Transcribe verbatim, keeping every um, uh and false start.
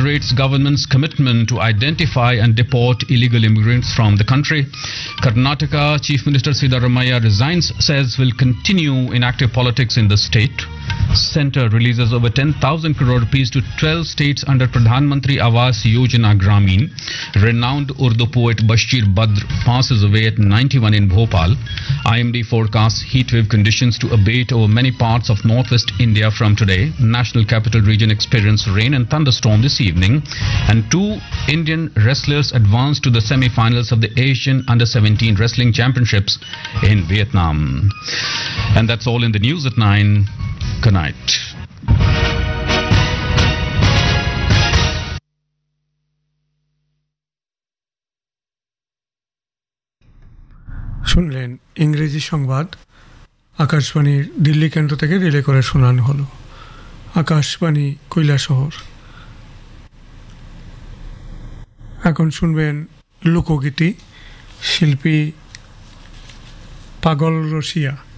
celebrates government's commitment to identify and deport illegal immigrants from the country. Karnataka Chief Minister Siddharamaiah resigns, says will continue in active politics in the state. Centre releases over ten thousand crore rupees to twelve states under Pradhan Mantri Awas Yojana Gramin. Renowned Urdu poet Bashir Badr passes away at ninety-one in Bhopal. I M D forecasts heatwave conditions to abate over many parts of northwest India from today. National Capital Region experienced rain and thunderstorm this evening. And two Indian wrestlers advanced to the semi-finals of the Asian Under seventeen Wrestling Championships in Vietnam. And that's all in the news at nine. Good night. শুনলেন ইংরেজি সংবাদ আকাশবাণীর দিল্লি কেন্দ্র থেকে relay করে শোনানো হলো। আকাশবাণী কৈলাসহর। এখন শুনবেন লোকগীতি। শিল্পী পাগল রসিয়া।